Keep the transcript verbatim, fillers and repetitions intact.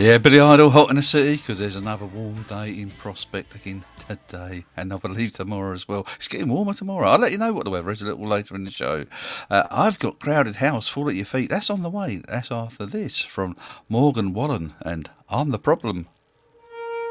Yeah, Billy Idol, hot in the city, because there's another warm day in prospect again today, and I believe tomorrow as well. It's getting warmer tomorrow. I'll let you know what the weather is a little later in the show. Uh, I've got Crowded House, Fall at Your Feet. That's on the way. That's after this from Morgan Wallen, and I'm the Problem.